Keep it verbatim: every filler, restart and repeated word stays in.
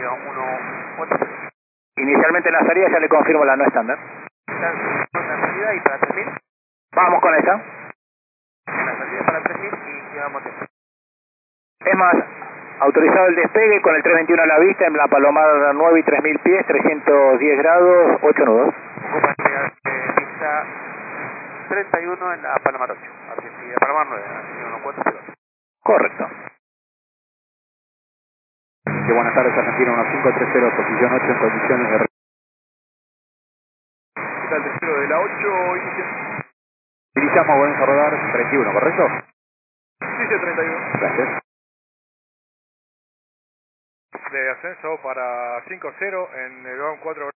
Argentina uno cuatro tres. Inicialmente en la salida ya le confirmo la no estándar. Está en la salida y para tres mil. Vamos con esa. En la salida para tres mil y quedamos tiempo. Es más, autorizado el despegue con el trescientos veintiuno a la vista en la Palomar nueve y tres mil pies, trescientos diez grados, ocho nudos. Ocupación de pista treinta y uno en la Palomar ocho. Argentina, Palomar nueve, Argentina uno cuatro cero. Correcto. Que buenas tardes, Argentina uno cinco tres cero, posición ocho en condiciones de... ¿Qué tal, tercero de la ocho? Inicia. Iniciamos, volvemos a rodar treinta y uno, ¿correcto? Inicia treinta y uno. Gracias. De ascenso para cinco cero en el cuatro.